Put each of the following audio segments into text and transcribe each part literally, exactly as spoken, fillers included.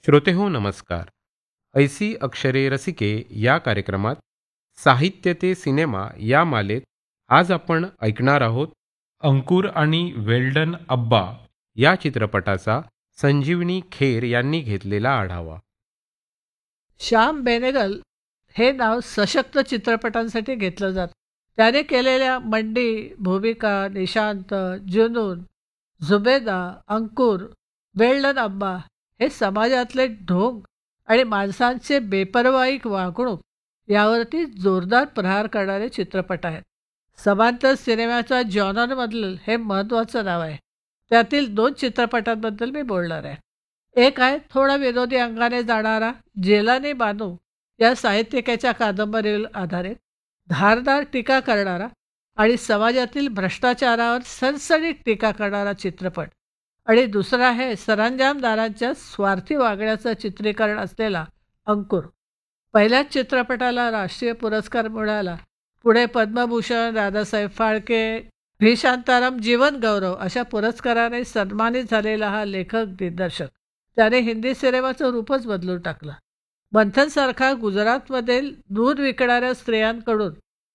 श्रोतेहो नमस्कार. ऐसी अक्षरे रसिके या कार्यक्रमात साहित्य ते सिनेमा या मालेत आज आपण ऐकणार आहोत अंकुर आणि वेल्डन अब्बा या चित्रपटाचा संजीवनी खेर यांनी घेतलेला आढावा. श्याम बेनेगल हे नाव सशक्त चित्रपटांसाठी घेतलं जातं. त्याने केलेल्या मंडी, भूमिका, निशांत, जुनून, झुबेदा, अंकुर, वेल्डन अब्बा हे समाजातले ढोंग आणि माणसांचे बेपर्वाई वागणूक यावरती जोरदार प्रहार करणारे चित्रपट आहेत. समांतर सिनेमाच्या जॉनरमधलं हे महत्त्वाचं नाव आहे. त्यातील दोन चित्रपटांबद्दल मी बोलणार आहे. एक आहे थोडा विनोदी अंगाने जाणारा जेलानी बानू या साहित्यिकेच्या कादंबरीवर आधारित धारदार टीका करणारा आणि समाजातील भ्रष्टाचारावर सनसनीत टीका करणारा चित्रपट, आणि दुसरा आहे सरंजामदारांच्या स्वार्थी वागण्याचं चित्रीकरण असलेला अंकुर. पहिल्याच चित्रपटाला राष्ट्रीय पुरस्कार मिळाला. पुढे पद्मभूषण, दादासाहेब फाळके, व्ही शांताराम जीवन गौरव अशा पुरस्काराने सन्मानित झालेला हा लेखक दिग्दर्शक त्याने हिंदी सिनेमाचं रूपच बदलून टाकलं. मंथनसारखा गुजरातमधील दूध विकणाऱ्या स्त्रियांकडून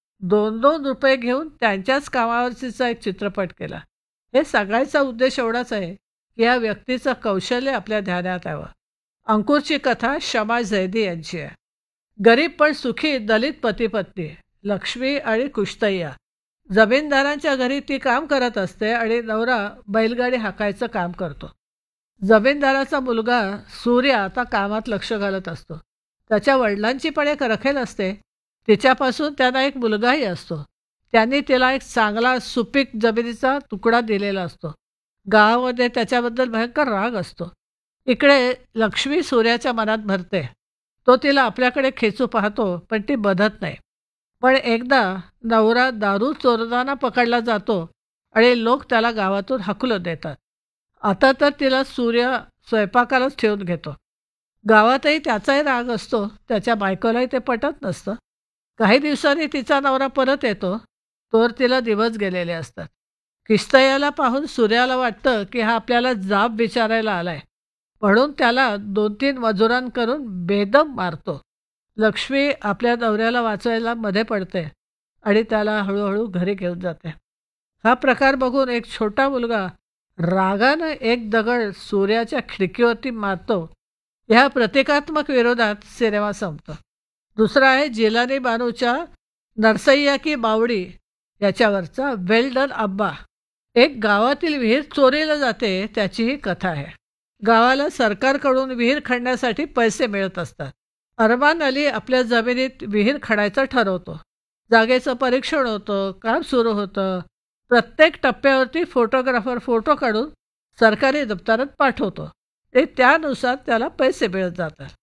दोन दोन रुपये घेऊन त्यांच्याच कामावरचा एक चित्रपट केला. हे सांगायचा उद्देश एवढाच आहे की या व्यक्तीचं कौशल्य आपल्या ध्यानात यावं. अंकुरची कथा शमा झैदी यांची आहे. गरीब पण सुखी दलित पती पत्नी लक्ष्मी आणि कुश्तैया. जमीनदारांच्या घरी ती काम करत असते आणि नवरा बैलगाडी हाकायचं काम करतो. जमीनदाराचा मुलगा सूर्य आता कामात लक्ष घालत असतो. त्याच्या वडिलांची पण एक रखेल असते. तिच्यापासून त्यांना एक मुलगाही असतो. त्यांनी तिला एक चांगला सुपीक जमिनीचा तुकडा दिलेला असतो. गावामध्ये त्याच्याबद्दल भयंकर राग असतो. इकडे लक्ष्मी सूर्याच्या मनात भरते. तो तिला आपल्याकडे खेचू पाहतो पण ती बधत नाही. पण एकदा नवरा दारू चोरताना पकडला जातो आणि लोक त्याला गावातून हाकलून देतात. आता तर तिला सूर्य स्वयंपाकालाच ठेवून घेतो. गावातही त्याचाही राग असतो. त्याच्या बायकोलाही ते पटत नसतं. काही दिवसांनी तिचा नवरा परत येतो. तोवर तिला दिवस गेलेले असतात. किश्तैयाला पाहून सूर्याला वाटतं की हा आपल्याला जाब विचारायला आलाय, म्हणून त्याला दोन तीन मजुरांकरून बेदम मारतो. लक्ष्मी आपल्या नवऱ्याला वाचवायला मध्ये पडते आणि त्याला हळूहळू घरी घेऊन जाते. हा प्रकार बघून एक छोटा मुलगा रागानं एक दगड सूर्याच्या खिडकीवरती मारतो. ह्या प्रतिकात्मक विरोधात सिनेमा संपतो. दुसरा आहे जिलानी बानूच्या नरसय्या की बावडी याच्यावरचा वेल्डन अब्बा. एक गावातील विहीर चोरीला जाते त्याची ही कथा आहे. गावाला सरकारकडून विहीर खणण्यासाठी पैसे मिळत असतात. अरमान अली आपल्या जमिनीत विहीर खणायचं ठरवतो. जागेचं परीक्षण होतं, काम सुरू होतं. प्रत्येक टप्प्यावरती फोटोग्राफर फोटो काढून सरकारी दप्तरात पाठवतो. ते त्यानुसार त्याला पैसे मिळत जातात.